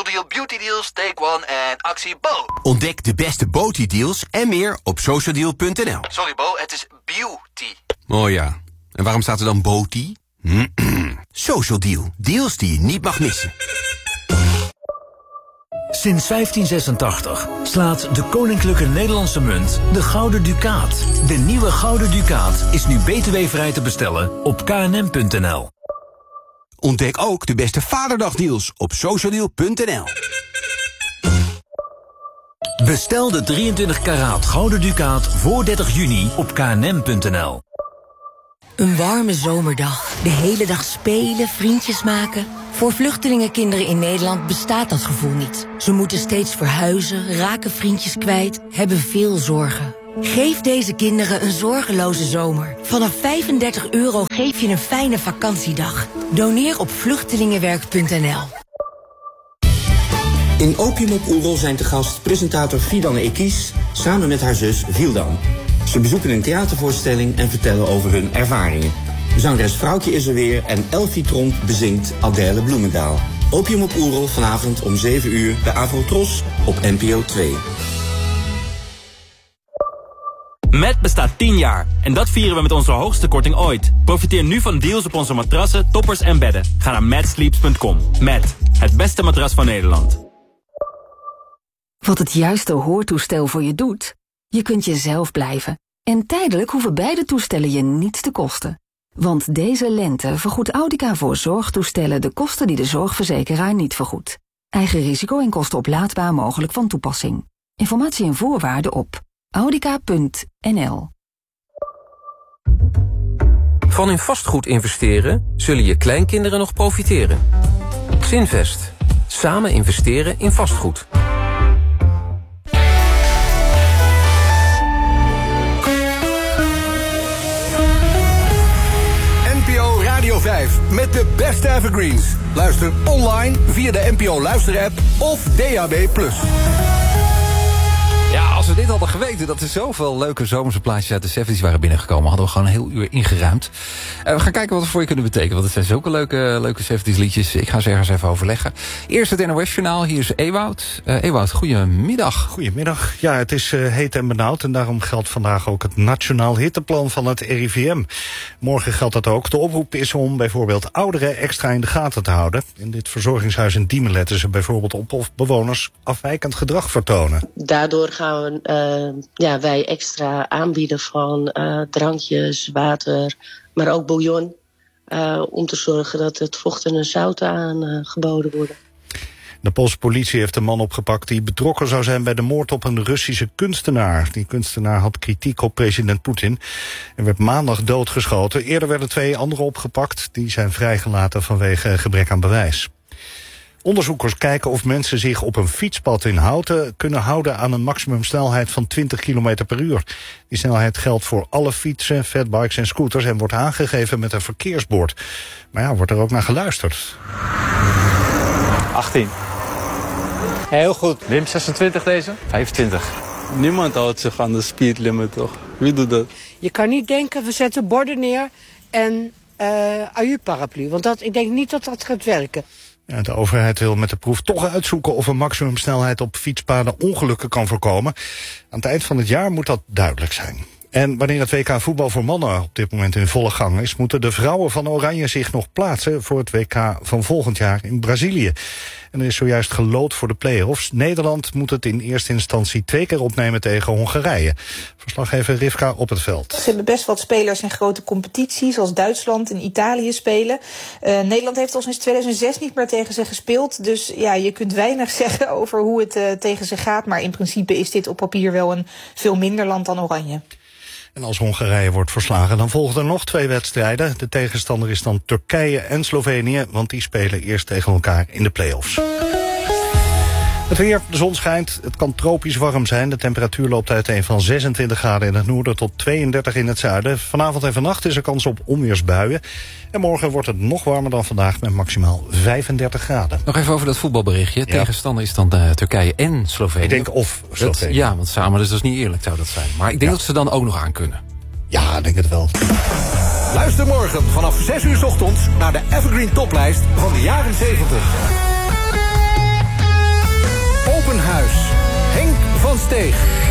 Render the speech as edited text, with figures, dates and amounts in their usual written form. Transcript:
Social Deal, Beauty Deals, Take One en actie Bo. Ontdek de beste Beauty-deals en meer op socialdeal.nl. Sorry Bo, het is beauty. Oh ja, en waarom staat er dan Beauty? Social Deal, deals die je niet mag missen. Sinds 1586 slaat de Koninklijke Nederlandse Munt de Gouden Ducaat. De nieuwe Gouden Ducaat is nu btw-vrij te bestellen op knm.nl. Ontdek ook de beste Vaderdagdeals op socialdeal.nl. Bestel de 23 karaat Gouden Ducaat voor 30 juni op knm.nl. Een warme zomerdag. De hele dag spelen, vriendjes maken. Voor vluchtelingenkinderen in Nederland bestaat dat gevoel niet. Ze moeten steeds verhuizen, raken vriendjes kwijt, hebben veel zorgen. Geef deze kinderen een zorgeloze zomer. Vanaf €35 geef je een fijne vakantiedag. Doneer op vluchtelingenwerk.nl. In Opium op Oerol zijn te gast presentator Fidan Ekis samen met haar zus Vildan. Ze bezoeken een theatervoorstelling en vertellen over hun ervaringen. Zangeres Vrouwtje is er weer en Elfie Tromp bezingt Adèle Bloemendaal. Opium op Oerol vanavond om 7 uur bij Avrotros op NPO 2. Met bestaat 10 jaar en dat vieren we met onze hoogste korting ooit. Profiteer nu van deals op onze matrassen, toppers en bedden. Ga naar matsleeps.com. Met het beste matras van Nederland. Wat het juiste hoortoestel voor je doet? Je kunt jezelf blijven. En tijdelijk hoeven beide toestellen je niets te kosten. Want deze lente vergoedt Audica voor zorgtoestellen de kosten die de zorgverzekeraar niet vergoedt. Eigen risico en kosten oplaadbaar mogelijk van toepassing. Informatie en voorwaarden op audica.nl. Van in vastgoed investeren zullen je kleinkinderen nog profiteren. Zinvest. Samen investeren in vastgoed. NPO Radio 5 met de beste evergreens. Luister online via de NPO Luister-app of DAB+. Ja, als we dit hadden geweten, dat er zoveel leuke zomerse plaatjes uit de 70's waren binnengekomen, hadden we gewoon een heel uur ingeruimd. We gaan kijken wat we voor je kunnen betekenen, want het zijn zulke leuke 70's liedjes. Ik ga ze ergens even overleggen. Eerst het NOS-journaal, hier is Ewout. Ewout, goedemiddag. Goedemiddag. Ja, het is heet en benauwd en daarom geldt vandaag ook het Nationaal Hitteplan van het RIVM. Morgen geldt dat ook. De oproep is om bijvoorbeeld ouderen extra in de gaten te houden. In dit verzorgingshuis in Diemen letten ze bijvoorbeeld op of bewoners afwijkend gedrag vertonen. Daardoor gaan wij extra aanbieden van drankjes, water, maar ook bouillon. Om te zorgen dat het vocht en zout aangeboden worden. De Poolse politie heeft een man opgepakt die betrokken zou zijn bij de moord op een Russische kunstenaar. Die kunstenaar had kritiek op president Poetin en werd maandag doodgeschoten. Eerder werden 2 anderen opgepakt. Die zijn vrijgelaten vanwege gebrek aan bewijs. Onderzoekers kijken of mensen zich op een fietspad in Houten kunnen houden aan een maximumsnelheid van 20 km per uur. Die snelheid geldt voor alle fietsen, fatbikes en scooters en wordt aangegeven met een verkeersbord. Maar ja, wordt er ook naar geluisterd. 18. Heel goed. Wim, 26 deze? 25. Niemand houdt zich aan de speed limit, toch? Wie doet dat? Je kan niet denken, we zetten borden neer en AU-paraplu. Want ik denk niet dat dat gaat werken. Ja, de overheid wil met de proef toch uitzoeken of een maximumsnelheid op fietspaden ongelukken kan voorkomen. Aan het eind van het jaar moet dat duidelijk zijn. En wanneer het WK voetbal voor mannen op dit moment in volle gang is, moeten de vrouwen van Oranje zich nog plaatsen voor het WK van volgend jaar in Brazilië. En er is zojuist geloot voor de play-offs. Nederland moet het in eerste instantie 2 keer opnemen tegen Hongarije. Verslaggever Rivka op het veld. Ze hebben best wat spelers in grote competities, zoals Duitsland en Italië spelen. Nederland heeft al sinds 2006 niet meer tegen ze gespeeld. Dus ja, je kunt weinig zeggen over hoe het tegen ze gaat. Maar in principe is dit op papier wel een veel minder land dan Oranje. En als Hongarije wordt verslagen, dan volgen er nog 2 wedstrijden. De tegenstander is dan Turkije en Slovenië, want die spelen eerst tegen elkaar in de play-offs. Het weer, de zon schijnt, het kan tropisch warm zijn. De temperatuur loopt uiteen van 26 graden in het noorden tot 32 in het zuiden. Vanavond en vannacht is er kans op onweersbuien. En morgen wordt het nog warmer dan vandaag met maximaal 35 graden. Nog even over dat voetbalberichtje. Ja. Tegenstander is dan Turkije en Slovenië. Ik denk of Slovenië. Ja, want samen dus dat is niet eerlijk zou dat zijn. Maar ik denk dat ze dan ook nog aan kunnen. Ja, ik denk het wel. Luister morgen vanaf 6 uur 's ochtends naar de Evergreen Toplijst van de jaren 70. steeg.